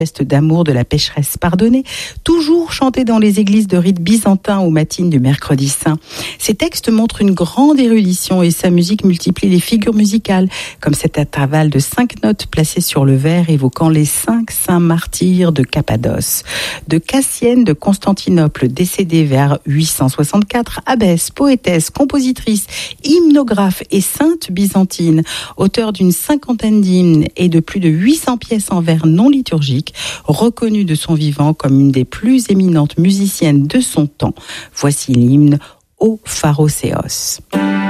Geste d'amour de la pécheresse pardonnée, toujours chanté dans les églises de rite byzantin aux matines du mercredi saint. Ces textes montrent une grande érudition et sa musique multiplie les figures musicales, comme cet intervalle de 5 notes placées sur le verre évoquant les 5 saints martyrs de Cappadoce. De Cassienne de Constantinople, décédée vers 864, abbesse, poétesse, compositrice, hymnographe et sainte byzantine, auteure d'une 50aine d'hymnes et de plus de 800 pièces en vers non liturgiques, reconnue de son vivant comme une des plus éminentes musiciennes de son temps. Voici l'hymne Ô Pharoséos.